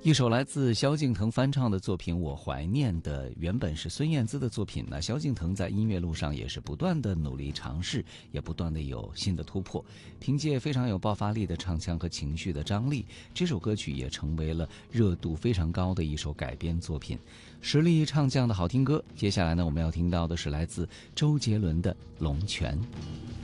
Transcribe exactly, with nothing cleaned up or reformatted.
一首来自萧敬腾翻唱的作品《我怀念》的原本是孙燕姿的作品，那萧敬腾在音乐路上也是不断的努力尝试，也不断的有新的突破。凭借非常有爆发力的唱腔和情绪的张力，这首歌曲也成为了热度非常高的一首改编作品。实力唱将的好听歌，接下来呢，我们要听到的是来自周杰伦的《龙泉》。